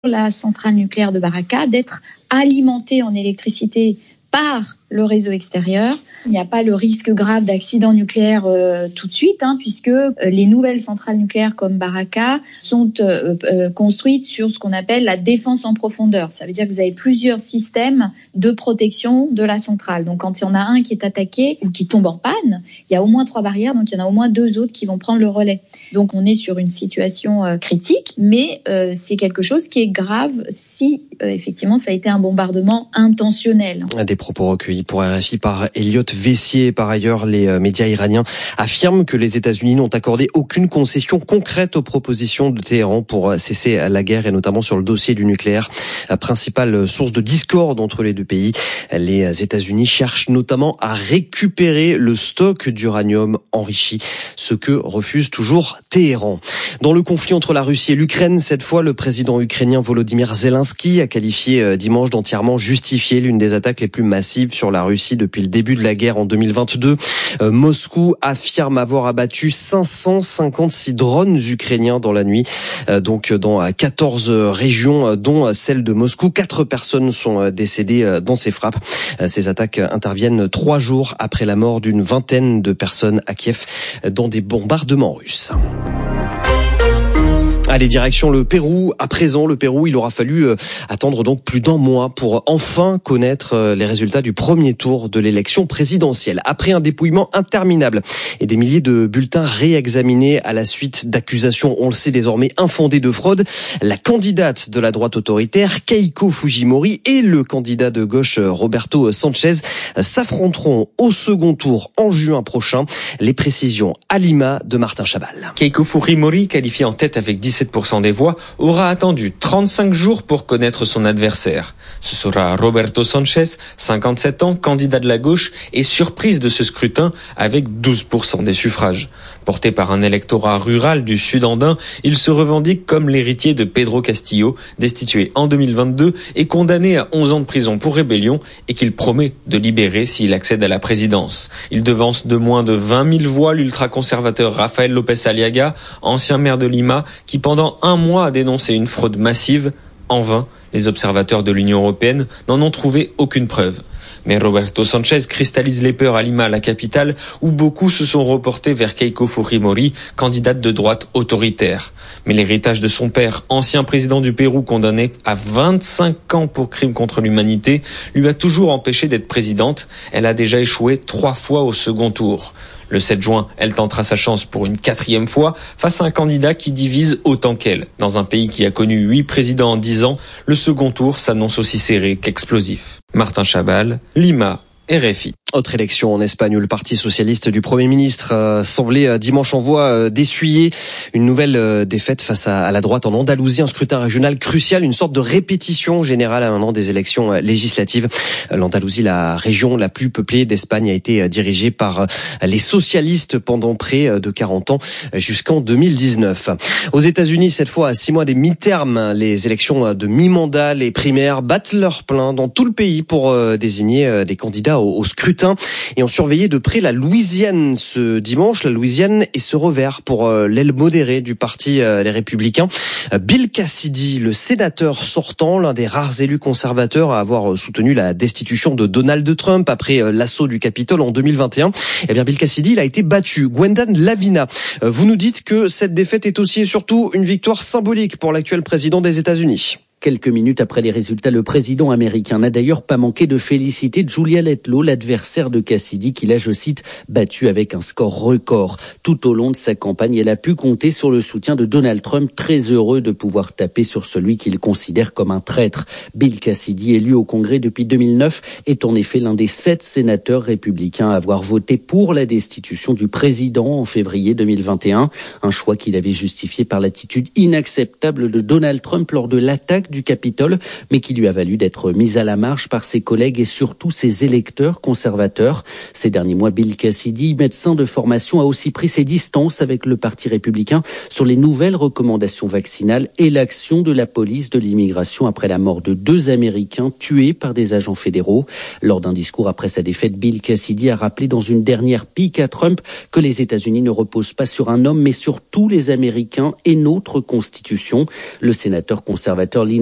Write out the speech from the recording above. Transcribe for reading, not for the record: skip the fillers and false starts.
la centrale nucléaire de Baraka d'être alimentée en électricité par le réseau extérieur. Il n'y a pas le risque grave d'accident nucléaire tout de suite, puisque les nouvelles centrales nucléaires comme Baraka sont construites sur ce qu'on appelle la défense en profondeur. Ça veut dire que vous avez plusieurs systèmes de protection de la centrale. Donc quand il y en a un qui est attaqué ou qui tombe en panne, il y a au moins 3 barrières, donc il y en a au moins 2 autres qui vont prendre le relais. Donc on est sur une situation critique, mais c'est quelque chose qui est grave si effectivement ça a été un bombardement intentionnel. Des propos recueillis pour RFI par Elliot Vessier. Par ailleurs, les médias iraniens affirment que les États-Unis n'ont accordé aucune concession concrète aux propositions de Téhéran pour cesser la guerre, et notamment sur le dossier du nucléaire, principale source de discorde entre les deux pays. Les États-Unis cherchent notamment à récupérer le stock d'uranium enrichi, ce que refuse toujours Téhéran. Dans le conflit entre la Russie et l'Ukraine, cette fois, le président ukrainien Volodymyr Zelensky a qualifié dimanche d'entièrement justifié l'une des attaques les plus massives sur la Russie depuis le début de la guerre en 2022. Moscou affirme avoir abattu 556 drones ukrainiens dans la nuit, donc dans 14 régions, dont celle de Moscou. 4 personnes sont décédées dans ces frappes. Ces attaques interviennent 3 jours après la mort d'une vingtaine de personnes à Kiev dans des bombardements russes. Allez, direction le Pérou. À présent, le Pérou, il aura fallu attendre donc plus d'1 mois pour enfin connaître les résultats du premier tour de l'élection présidentielle. Après un dépouillement interminable et des milliers de bulletins réexaminés à la suite d'accusations, on le sait désormais, infondées de fraude, la candidate de la droite autoritaire, Keiko Fujimori, et le candidat de gauche, Roberto Sanchez, s'affronteront au second tour en juin prochain. Les précisions à Lima de Martin Chabal. Keiko Fujimori, qualifiée en tête avec 17% des voix, aura attendu 35 jours pour connaître son adversaire. Ce sera Roberto Sanchez, 57 ans, candidat de la gauche, et surprise de ce scrutin avec 12% des suffrages. Porté par un électorat rural du sud andin, il se revendique comme l'héritier de Pedro Castillo, destitué en 2022 et condamné à 11 ans de prison pour rébellion, et qu'il promet de libérer s'il accède à la présidence. Il devance de moins de 20 000 voix l'ultra-conservateur Rafael López Aliaga, ancien maire de Lima, qui pendant 1 mois a dénoncé une fraude massive. En vain, les observateurs de l'Union européenne n'en ont trouvé aucune preuve. Mais Roberto Sanchez cristallise les peurs à Lima, la capitale, où beaucoup se sont reportés vers Keiko Fujimori, candidate de droite autoritaire. Mais l'héritage de son père, ancien président du Pérou condamné à 25 ans pour crimes contre l'humanité, lui a toujours empêché d'être présidente. Elle a déjà échoué 3 fois au second tour. Le 7 juin, elle tentera sa chance pour une 4e fois face à un candidat qui divise autant qu'elle. Dans un pays qui a connu 8 présidents en 10 ans, le second tour s'annonce aussi serré qu'explosif. Martin Chabal, Lima, RFI. Autre élection en Espagne où le parti socialiste du Premier ministre semblait dimanche en voie d'essuyer une nouvelle défaite face à la droite en Andalousie. Un scrutin régional crucial, une sorte de répétition générale à 1 an des élections législatives. L'Andalousie, la région la plus peuplée d'Espagne, a été dirigée par les socialistes pendant près de 40 ans jusqu'en 2019. Aux États-Unis, cette fois à 6 mois des mi-termes, les élections de mi-mandat, les primaires battent leur plein dans tout le pays pour désigner des candidats au scrutin. Et on surveillait de près la Louisiane ce dimanche. La Louisiane est ce revers pour l'aile modérée du parti Les Républicains. Bill Cassidy, le sénateur sortant, l'un des rares élus conservateurs à avoir soutenu la destitution de Donald Trump après l'assaut du Capitole en 2021. Eh bien, Bill Cassidy, il a été battu. Gwendan Lavina, vous nous dites que cette défaite est aussi et surtout une victoire symbolique pour l'actuel président des États-Unis. Quelques minutes après les résultats, le président américain n'a d'ailleurs pas manqué de féliciter Julia Letlow, l'adversaire de Cassidy, qu'il a, je cite, battu avec un score record. Tout au long de sa campagne, elle a pu compter sur le soutien de Donald Trump, très heureux de pouvoir taper sur celui qu'il considère comme un traître. Bill Cassidy, élu au Congrès depuis 2009, est en effet l'un des 7 sénateurs républicains à avoir voté pour la destitution du président en février 2021. Un choix qu'il avait justifié par l'attitude inacceptable de Donald Trump lors de l'attaque du Capitole, mais qui lui a valu d'être mis à la marge par ses collègues et surtout ses électeurs conservateurs. Ces derniers mois, Bill Cassidy, médecin de formation, a aussi pris ses distances avec le Parti républicain sur les nouvelles recommandations vaccinales et l'action de la police de l'immigration après la mort de 2 Américains tués par des agents fédéraux. Lors d'un discours après sa défaite, Bill Cassidy a rappelé dans une dernière pique à Trump que les États-Unis ne reposent pas sur un homme, mais sur tous les Américains et notre Constitution. Le sénateur conservateur Lindsey